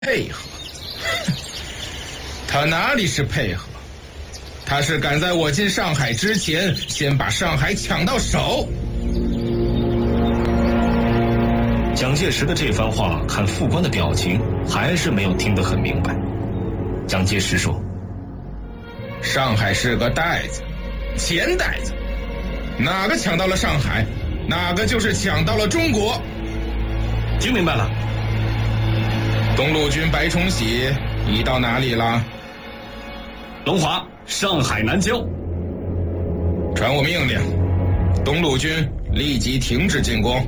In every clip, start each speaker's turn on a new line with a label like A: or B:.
A: 配合？他哪里是配合？他是赶在我进上海之前，先把上海抢到手。
B: 蒋介石的这番话，看副官的表情，还是没有听得很明白。蒋介石说：“
A: 上海是个袋子，钱袋子，哪个抢到了上海，哪个就是抢到了中国。”
B: 听明白了。
A: 东路军白崇禧已到哪里了？
B: 龙华，上海南郊。
A: 传我命令，东路军立即停止进攻。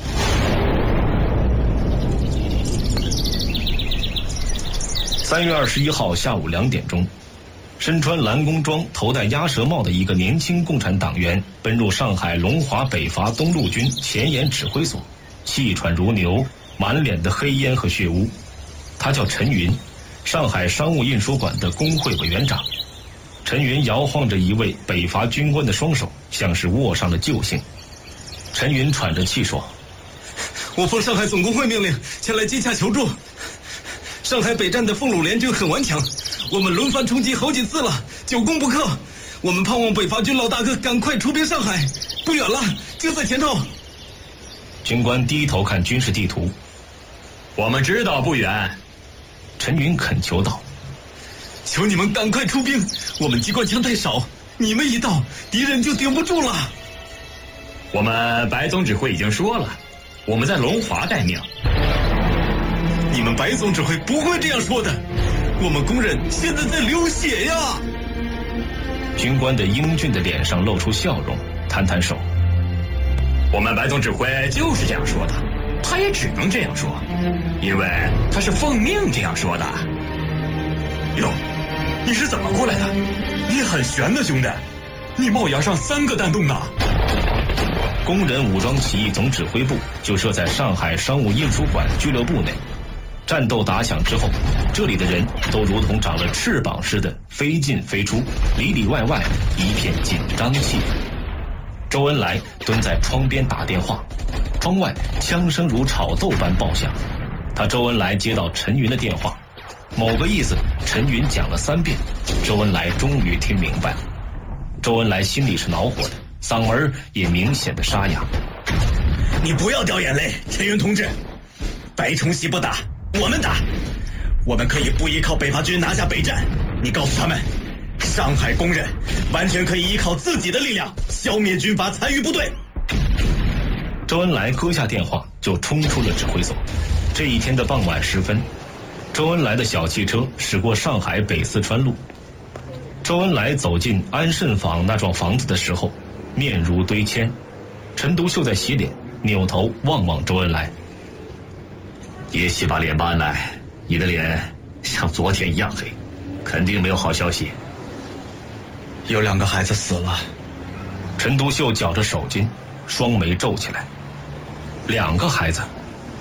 B: 3月21号下午2点钟，身穿蓝工装、头戴鸭舌帽的一个年轻共产党员奔入上海龙华北伐东路军前沿指挥所，气喘如牛，满脸的黑烟和血污。他叫陈云，上海商务印书馆的工会委员长。陈云摇晃着一位北伐军官的双手，像是握上了救星。陈云喘着气说：“我奉上海总工会命令前来接洽求助。上海北站的奉鲁联军很顽强，我们轮番冲击好几次了，久攻不克。我们盼望北伐军老大哥赶快出兵上海，不远了，就在前头。”军官低头看军事地图：“我们知道不远。”陈云恳求道：“求你们赶快出兵，我们机关枪太少，你们一到，敌人就顶不住了。”我们白总指挥已经说了，我们在龙华待命。你们白总指挥不会这样说的，我们工人现在在流血呀！军官的英俊的脸上露出笑容，摊摊手：“我们白总指挥就是这样说的，他也只能这样说，因为他是奉命这样说的。”哟，你是怎么过来的？你很悬的，兄弟，你帽檐上3个弹洞呢。工人武装起义总指挥部就设在上海商务印书馆俱乐部内。战斗打响之后，这里的人都如同长了翅膀似的飞进飞出，里里外外一片紧张气氛。周恩来蹲在窗边打电话，窗外枪声如炒豆般爆响。他周恩来接到陈云的电话，某个意思陈云讲了3遍，周恩来终于听明白了。周恩来心里是恼火的，嗓门也明显的沙哑：“你不要掉眼泪，陈云同志，白崇禧不打，我们打，我们可以不依靠北伐军拿下北站。你告诉他们，上海工人完全可以依靠自己的力量消灭军阀残余部队。”周恩来搁下电话就冲出了指挥所。这一天的傍晚时分，周恩来的小汽车驶过上海北四川路。周恩来走进安慎坊那幢房子的时候，面如堆铅。陈独秀在洗脸，扭头望望周恩来：“也洗把脸吧，恩来，你的脸像昨天一样黑，肯定没有好消息。”“
C: 有2个孩子死了。”
B: 陈独秀绞着手巾，双眉皱起来。“2个孩子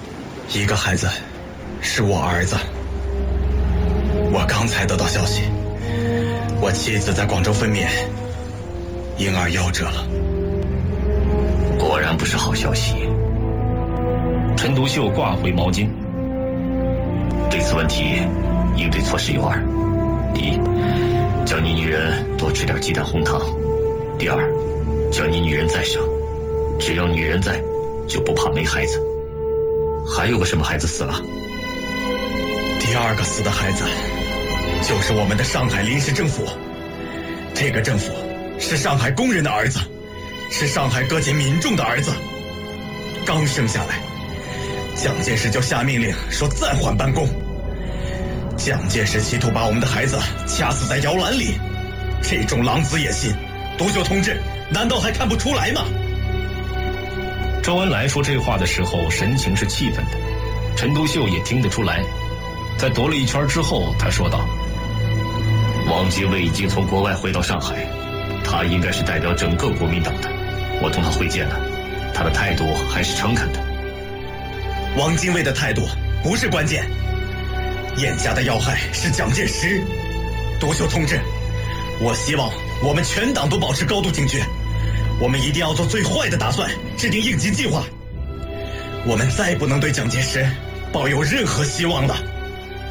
C: ？1个孩子是我儿子，我刚才得到消息，我妻子在广州分娩，婴儿夭折了。”“
B: 果然不是好消息。”陈独秀挂回毛巾：“这次问题应对措施有2：第一，叫你女人多吃点鸡蛋红糖；第二，叫你女人再生，只要女人在，就不怕没孩子。还有个什么孩子死了？”“
C: 第2个死的孩子就是我们的上海临时政府，这个政府是上海工人的儿子，是上海各界民众的儿子。刚生下来，蒋介石就下命令说暂缓办公。蒋介石企图把我们的孩子掐死在摇篮里，这种狼子野心，独秀同志难道还看不出来吗？”
B: 周恩来说这话的时候神情是气愤的，陈独秀也听得出来。在踱了一圈之后，他说道：“汪精卫已经从国外回到上海，他应该是代表整个国民党的，我同他会见了，他的态度还是诚恳的。”“
C: 汪精卫的态度不是关键，眼下的要害是蒋介石。独秀同志，我希望我们全党都保持高度警觉，我们一定要做最坏的打算，制定应急计划。我们再不能对蒋介石抱有任何希望了。”